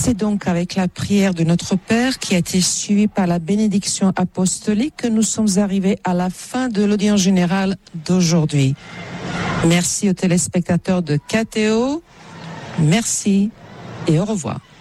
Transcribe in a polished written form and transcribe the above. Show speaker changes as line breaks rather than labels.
C'est donc avec la prière de notre Père qui a été suivie par la bénédiction apostolique que nous sommes arrivés à la fin de l'audience générale d'aujourd'hui. Merci aux téléspectateurs de KTO. Merci et au revoir.